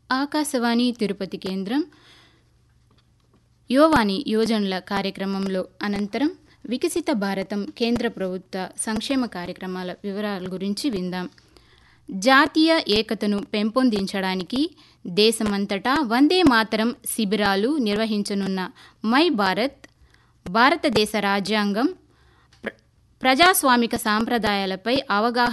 ఆకాశవాణి తిరుపతి కేంద్రం యువవాణి యోజనల కార్యక్రమంలో అనంతరం వికసిత భారతం కేంద్ర ప్రభుత్వ సంక్షేమ కార్యక్రమాల వివరాల గురించి విందాం. జాతీయ ఏకతను పెంపొందించడానికి దేశమంతటా వందే మాతరం శిబిరాలు నిర్వహించనున్న మై భారత్, భారతదేశ రాజ్యాంగం, ప్రజాస్వామిక సాంప్రదాయాలపై అవగాహన